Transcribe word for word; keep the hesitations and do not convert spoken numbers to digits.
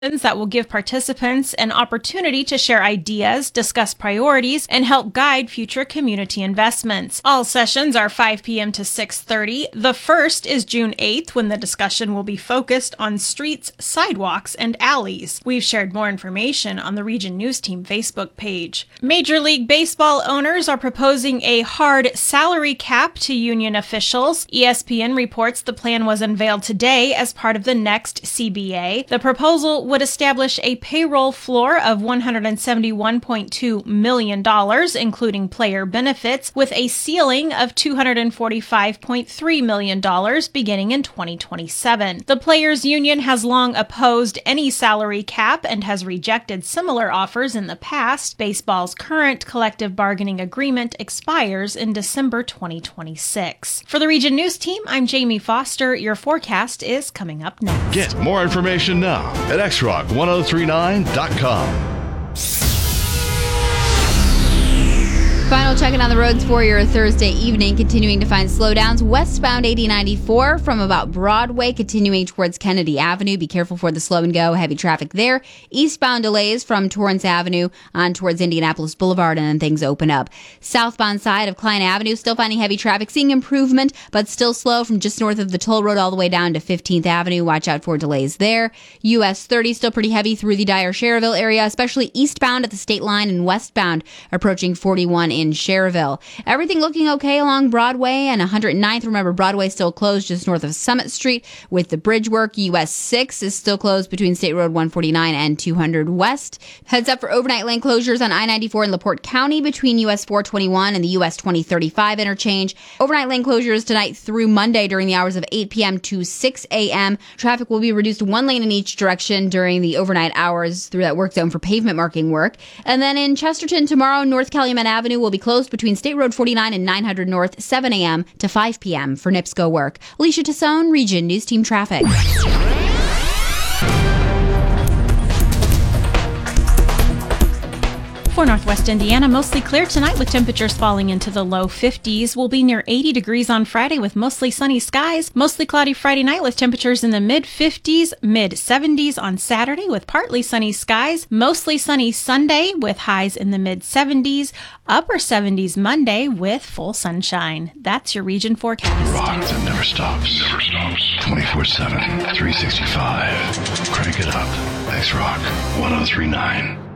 that will give participants an opportunity to share ideas, discuss priorities, and help guide future community investments. All sessions are five p.m. to six thirty. The first is June eighth, when the discussion will be focused on streets, sidewalks, and alleys. We've shared more information on the Region News Team Facebook page. Major League Baseball owners are proposing a hard salary cap to union officials. E S P N reports the plan was unveiled today as part of the next C B A. The proposal would establish a payroll floor of one hundred seventy-one point two million dollars, including player benefits, with a ceiling of two hundred forty-five point three million dollars beginning in twenty twenty-seven. The Players Union has long opposed any salary cap and has rejected similar offers in the past. Baseball's current collective bargaining agreement expires in December twenty twenty-six. For the Region News Team, I'm Jamie Foster. Your forecast is coming up next. Get more information now at x rock ten thirty-nine dot com. Final checking on the roads for your Thursday evening, continuing to find slowdowns. Westbound eighty ninety-four from about Broadway, continuing towards Kennedy Avenue. Be careful for the slow and go, heavy traffic there. Eastbound delays from Torrance Avenue on towards Indianapolis Boulevard, and then things open up. Southbound side of Klein Avenue, still finding heavy traffic, seeing improvement, but still slow from just north of the toll road all the way down to fifteenth Avenue. Watch out for delays there. U S thirty still pretty heavy through the Dyer-Sherrville area, especially eastbound at the state line and westbound approaching forty-one in Sherrville. Everything looking okay along Broadway and one hundred ninth. Remember, Broadway still closed just north of Summit Street with the bridge work. U S six is still closed between State Road one forty-nine and two hundred West. Heads up for overnight lane closures on I ninety-four in LaPorte County between U S four twenty-one and the U S twenty thirty-five interchange. Overnight lane closures tonight through Monday during the hours of eight p.m. to six a.m. Traffic will be reduced to one lane in each direction during the overnight hours through that work zone for pavement marking work. And then in Chesterton tomorrow, North Calumet Avenue will be closed between State Road forty-nine and nine hundred North, seven a.m. to five p.m. for N I P S C O work. Alicia Tassone, Region News Team Traffic. For Northwest Indiana, mostly clear tonight with temperatures falling into the low fifties. We'll be near eighty degrees on Friday with mostly sunny skies. Mostly cloudy Friday night with temperatures in the mid-fifties, mid-seventies on Saturday with partly sunny skies. Mostly sunny Sunday with highs in the mid-seventies. Upper seventies Monday with full sunshine. That's your region forecast. Rock that never stops. Never stops. twenty-four seven, three sixty-five. Crank it up. X Rock ten thirty-nine.